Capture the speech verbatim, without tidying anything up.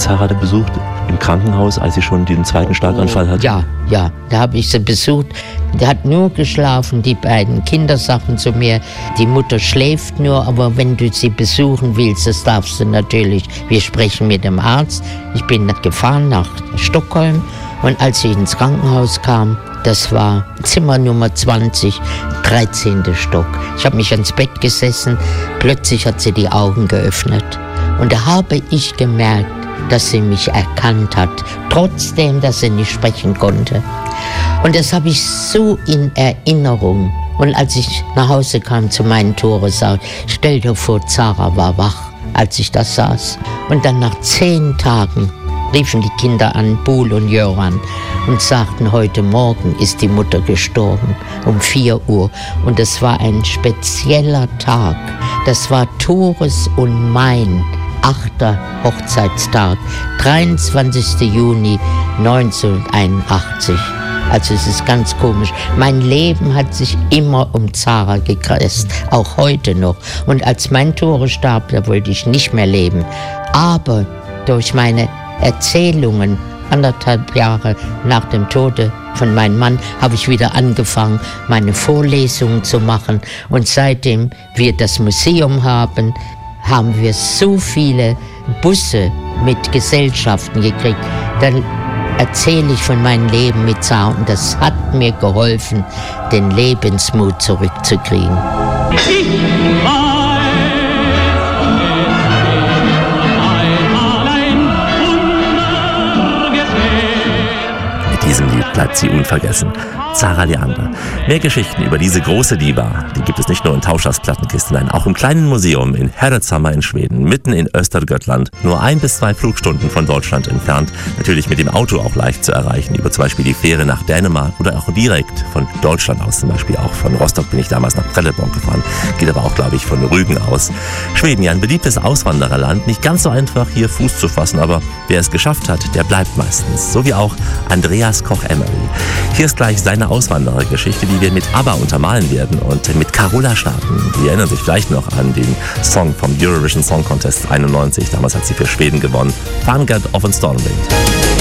Zara da besucht im Krankenhaus, als sie schon den zweiten Schlaganfall hatte? Ja, ja, da habe ich sie besucht. Der hat nur geschlafen, die beiden Kinder sagten zu mir, die Mutter schläft nur, aber wenn du sie besuchen willst, das darfst du natürlich. Wir sprechen mit dem Arzt. Ich bin gefahren nach Stockholm und als ich ins Krankenhaus kam, das war Zimmer Nummer zwanzig, dreizehnter Stock. Ich habe mich ans Bett gesessen, plötzlich hat sie die Augen geöffnet. Und da habe ich gemerkt, dass sie mich erkannt hat, trotzdem, dass sie nicht sprechen konnte. Und das habe ich so in Erinnerung. Und als ich nach Hause kam zu meinen Tore, sagte ich, stell dir vor, Zara war wach, als ich da saß. Und dann nach zehn Tagen riefen die Kinder an, Buhl und Jöran, und sagten, heute Morgen ist die Mutter gestorben, um vier Uhr. Und es war ein spezieller Tag. Das war Tores und mein achter Hochzeitstag, dreiundzwanzigster Juni neunzehnhunderteinundachtzig. Also es ist ganz komisch. Mein Leben hat sich immer um Zara gekreist, auch heute noch. Und als mein Tore starb, da wollte ich nicht mehr leben. Aber durch meine Erzählungen, anderthalb Jahre nach dem Tode von meinem Mann, habe ich wieder angefangen, meine Vorlesungen zu machen. Und seitdem wir das Museum haben, haben wir so viele Busse mit Gesellschaften gekriegt. Dann erzähle ich von meinem Leben mit Zara und das hat mir geholfen, den Lebensmut zurückzukriegen. Mit diesem Lied bleibt sie unvergessen. Zara Leander. Mehr Geschichten über diese große Diva, die gibt es nicht nur in Tauschers Plattenkiste, nein, auch im kleinen Museum in Herrenshammar in Schweden, mitten in Östergötland, nur ein bis zwei Flugstunden von Deutschland entfernt, natürlich mit dem Auto auch leicht zu erreichen, über zum Beispiel die Fähre nach Dänemark oder auch direkt von Deutschland aus, zum Beispiel auch von Rostock bin ich damals nach Trelleborg gefahren, geht aber auch, glaube ich, von Rügen aus. Schweden, ja, ein beliebtes Auswandererland, nicht ganz so einfach hier Fuß zu fassen, aber wer es geschafft hat, der bleibt meistens, so wie auch Andreas Koch-Emery. Hier ist gleich seine Auswanderergeschichte, die wir mit ABBA untermalen werden und mit Carola starten. Sie erinnern sich vielleicht noch an den Song vom Eurovision Song Contest einundneunzig. Damals hat sie für Schweden gewonnen. Vanguard of a Stormwind.